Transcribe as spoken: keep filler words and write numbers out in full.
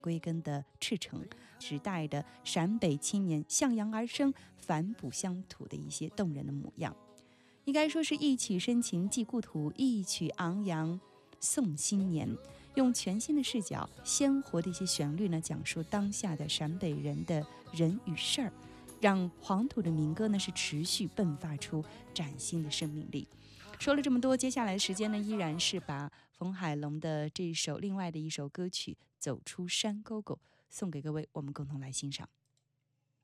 归根的赤诚，时代的陕北青年向阳而生，反哺乡土的一些动人的模样。应该说是一曲深情寄故土，一曲昂扬送新年，用全新的视角、鲜活的一些旋律呢，讲述当下的陕北人的人与事儿，让黄土的民歌呢是持续迸发出崭新的生命力。说了这么多，接下来的时间呢，依然是把冯海龙的这一首另外的一首歌曲《走出山沟沟》送给各位，我们共同来欣赏。